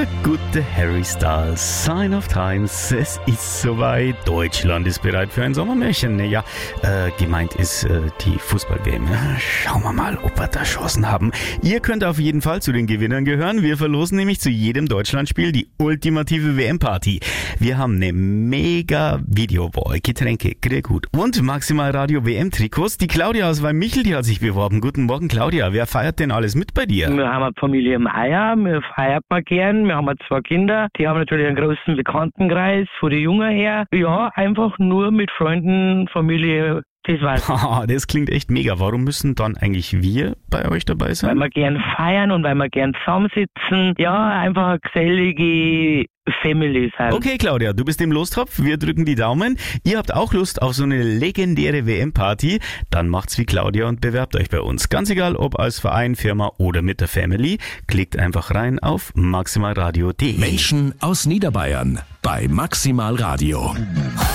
Gute Harry Styles, Sign of Times. Es ist soweit. Deutschland ist bereit für ein Sommermärchen. Ja, gemeint ist die Fußball-WM. Schauen wir mal, ob wir da Chancen haben. Ihr könnt auf jeden Fall zu den Gewinnern gehören. Wir verlosen nämlich zu jedem Deutschlandspiel die ultimative WM-Party. Wir haben eine mega Videowall, Getränke, Grillgut und Maximal Radio WM-Trikots. Die Claudia aus Weinmichel, die hat sich beworben. Guten Morgen, Claudia. Wer feiert denn alles mit bei dir? Wir haben eine Familie im Eier, wir feiern mal gern, wir haben 2 Kinder, die haben natürlich einen großen Bekanntenkreis von den Jungen her. Ja, einfach nur mit Freunden, Familie, das war's. Haha, das klingt echt mega. Warum müssen dann eigentlich wir bei euch dabei sein? Weil wir gern feiern und weil wir gern zusammensitzen. Ja, einfach eine gesellige Family sein. Okay, Claudia, du bist im Lostopf. Wir drücken die Daumen. Ihr habt auch Lust auf so eine legendäre WM-Party? Dann macht's wie Claudia und bewerbt euch bei uns. Ganz egal, ob als Verein, Firma oder mit der Family. Klickt einfach rein auf maximalradio.de. Menschen aus Niederbayern bei Maximal Radio.